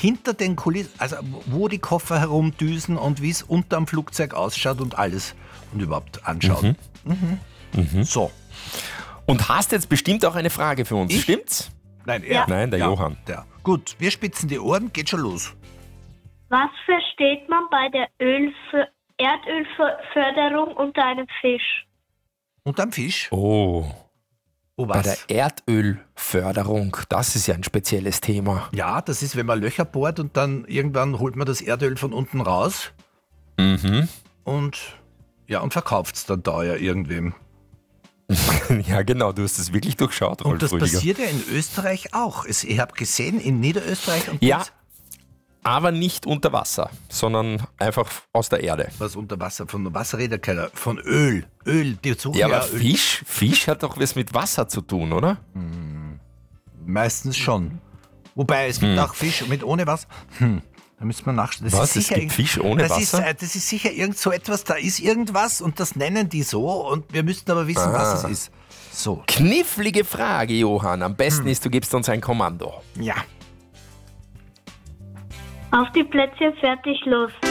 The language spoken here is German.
hinter den Kulissen, also wo die Koffer herumdüsen und wie es unterm Flugzeug ausschaut und alles und überhaupt anschauen. So. Und hast jetzt bestimmt auch eine Frage für uns, Ich? stimmt's? Nein, Nein, der Johann. Der. Gut, wir spitzen die Ohren, geht schon los. Was versteht man bei der Erdölförderung unter einem Fisch? Und am Fisch? Oh, Oh, bei der was? Erdölförderung, das ist ja ein spezielles Thema. Ja, das ist, wenn man Löcher bohrt und dann irgendwann holt man das Erdöl von unten raus und verkauft es dann teuer irgendwem. Ja, genau, du hast es wirklich durchschaut, Rolf Und das Rüdiger. passiert ja in Österreich auch. Ich habe gesehen, in Niederösterreich und Ja, aber nicht unter Wasser, sondern einfach aus der Erde. was unter Wasser, von Wasser redet keiner, von Öl. Öl, die suchen Ja, ja, aber Öl. Fisch hat doch was mit Wasser zu tun, oder? Meistens schon. Wobei, es gibt auch Fisch mit ohne Wasser. Da müssen wir nachschauen. Das Was? ist Es sicher gibt Fisch ohne Wasser? Das ist sicher irgend so etwas, da ist irgendwas und das nennen die so und wir müssten aber wissen, was es ist. So, Knifflige Frage, Johann. Am besten ist, du gibst uns ein Kommando. ja. Auf die Plätze, fertig, los.